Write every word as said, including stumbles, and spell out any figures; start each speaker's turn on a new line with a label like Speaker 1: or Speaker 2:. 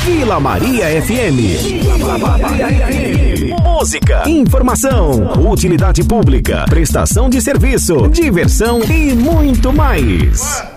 Speaker 1: Vila Maria F M. Vila Maria F M. Música, informação, utilidade pública, prestação de serviço, diversão e muito mais.